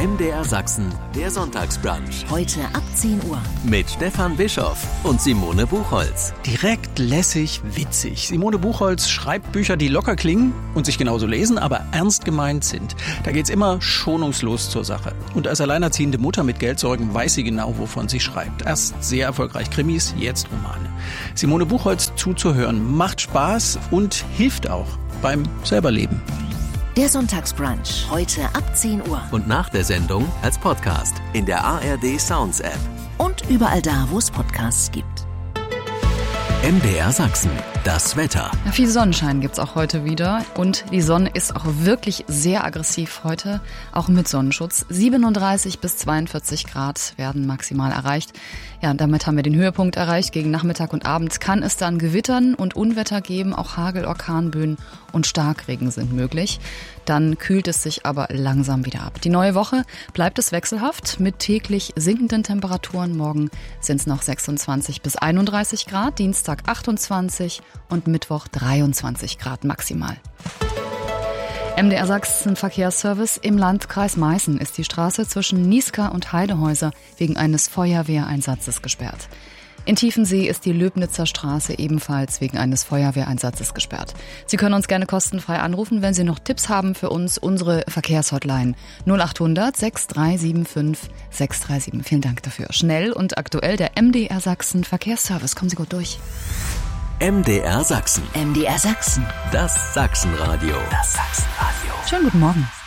MDR Sachsen, der Sonntagsbrunch. Heute ab 10 Uhr. Mit Stefan Bischoff und Simone Buchholz. Direkt, lässig, witzig. Simone Buchholz schreibt Bücher, die locker klingen und sich genauso lesen, aber ernst gemeint sind. Da geht's immer schonungslos zur Sache. Und als alleinerziehende Mutter mit Geldsorgen weiß sie genau, wovon sie schreibt. Erst sehr erfolgreich Krimis, jetzt Romane. Simone Buchholz zuzuhören macht Spaß und hilft auch beim Selberleben. Der Sonntagsbrunch, heute ab 10 Uhr. Und nach der Sendung als Podcast in der ARD Sounds App. Und überall da, wo es Podcasts gibt. MDR Sachsen, das Wetter. Ja, viel Sonnenschein gibt's auch heute wieder und die Sonne ist auch wirklich sehr aggressiv heute, auch mit Sonnenschutz. 37 bis 42 Grad werden maximal erreicht. Ja, und damit haben wir den Höhepunkt erreicht. Gegen Nachmittag und Abend kann es dann Gewittern und Unwetter geben, auch Hagel, Orkanböen und Starkregen sind möglich. Dann kühlt es sich aber langsam wieder ab. Die neue Woche bleibt es wechselhaft mit täglich sinkenden Temperaturen. Morgen sind es noch 26 bis 31 Grad, Dienstag 28 und Mittwoch 23 Grad maximal. MDR Sachsen Verkehrsservice. Im Landkreis Meißen ist die Straße zwischen Niesca und Heidehäuser wegen eines Feuerwehreinsatzes gesperrt. In Tiefensee ist die Löbnitzer Straße ebenfalls wegen eines Feuerwehreinsatzes gesperrt. Sie können uns gerne kostenfrei anrufen, wenn Sie noch Tipps haben für uns. Unsere Verkehrshotline 0800 6375 637. Vielen Dank dafür. Schnell und aktuell der MDR Sachsen Verkehrsservice. Kommen Sie gut durch. MDR Sachsen. MDR Sachsen. Das Sachsenradio. Das Sachsenradio. Schönen guten Morgen.